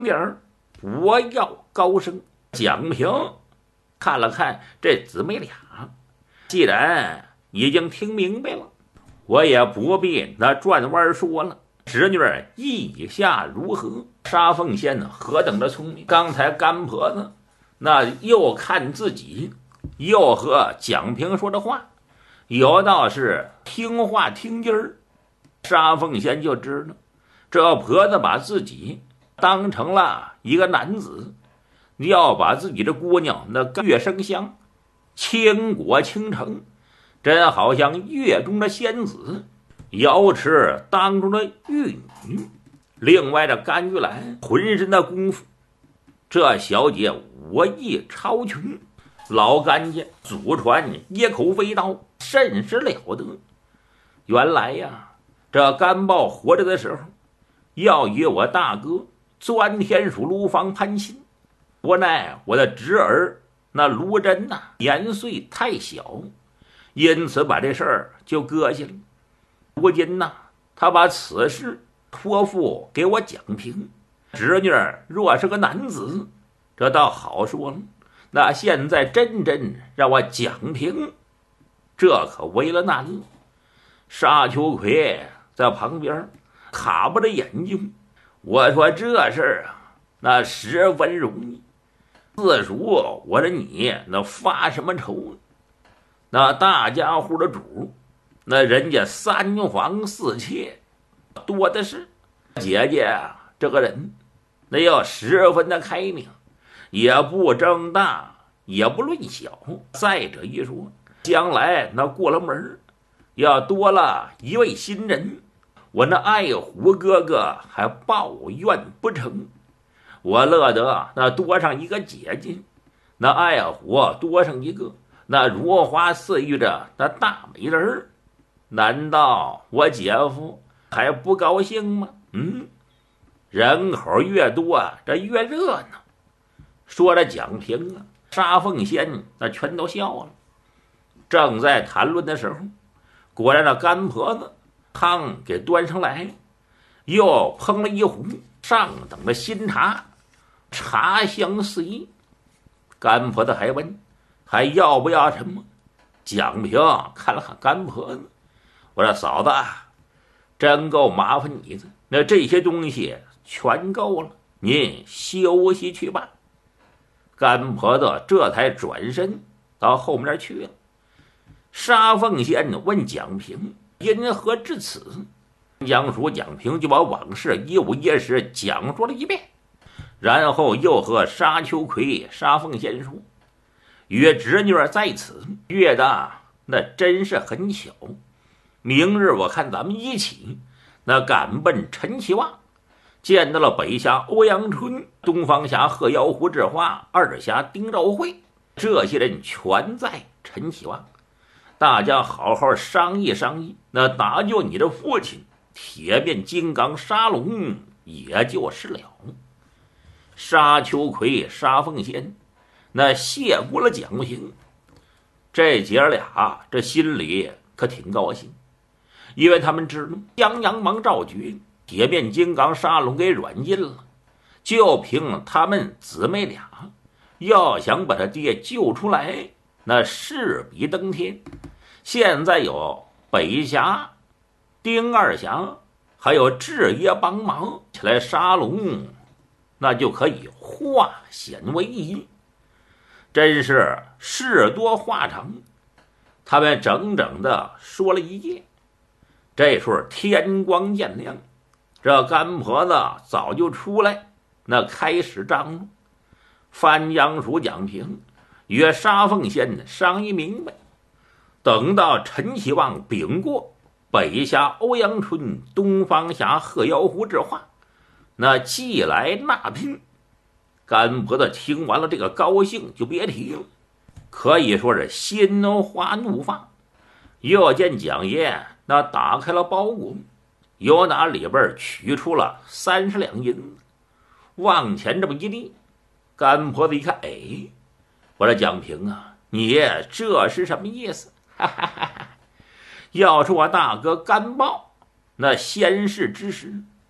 边儿不要高声。蒋平看了看这姊妹俩，既然已经听明白了，我也不必那转弯说了。侄女意下如何？沙凤仙何等的聪明！刚才干婆子那又看自己，又和蒋平说的话，有道是听话听音儿。沙凤仙就知道，这婆子把自己当成了一个男子，要把自己的姑娘那月生香，倾国倾城，真好像月中的仙子，瑶池当中的玉女。另外这甘玉兰浑身的功夫，这小姐武艺超群，老甘家祖传野口飞刀，甚是了得。原来呀，这甘豹活着的时候，要与我大哥钻天鼠卢房攀亲，无奈我的侄儿那卢真年岁太小，因此把这事儿就搁下了。如今他把此事托付给我蒋平，侄女若是个男子，这倒好说了。那现在真让我蒋平，这可为了难了。沙秋葵在旁边卡巴着眼睛，我说这事儿那十分容易。自属我说你那发什么愁？那大家户的主，那人家三房四妾多的是。姐姐这个人那要十分的开明，也不争大，也不论小。再者一说，将来那过了门，要多了一位新人，我那爱虎哥哥还抱怨不成？我乐得那多上一个姐姐，那爱虎多上一个，那如花似玉的那大美人，难道我姐夫还不高兴吗？人口越多这越热闹。说着蒋平沙凤仙那全都笑了。正在谈论的时候，果然那干婆子汤给端上来，又烹了一壶上等的新茶，茶香四溢。干婆子还问还要不要什么？蒋平看了看干婆子，我说嫂子真够麻烦你的，那这些东西全够了，您休息去吧。干婆子这才转身到后面去了。沙凤仙问蒋平因何至此，江叔蒋平就把往事一五一十讲述了一遍，然后又和沙秋葵沙凤仙说，约侄女在此，约的那真是很巧，明日我看咱们一起那赶奔陈其望，见到了北峡欧阳春、东方峡鹤妖狐智花、二峡丁兆会，这些人全在陈其望，大家好好商议商议，那搭救你的父亲铁面金刚沙龙也就是了。沙秋葵沙凤仙那谢过了蒋平，这姐俩这心里可挺高兴，因为他们知道江阳王赵觉铁面金刚沙龙给软禁了，就凭他们姊妹俩要想把他爹救出来，那势比登天。现在有北峡、丁二峡还有智爷帮忙起来，沙龙那就可以化险为夷，真是事多话长。他们整整的说了一夜。这时候天光渐亮，这干婆子早就出来，那开始张罗。番江署蒋平与沙凤仙商议明白，等到陈其望禀过北峡欧阳春、东方峡鹤妖狐之话，那既来纳宾。干婆子听完了这个高兴就别提了，可以说是心花怒放。又见蒋爷那打开了包裹，由那里边取出了30两银子，往前这么一立。干婆子一看，我说蒋平你这是什么意思？哈哈哈哈！要是我大哥干豹那仙逝之时，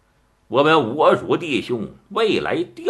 我们我属弟兄未来调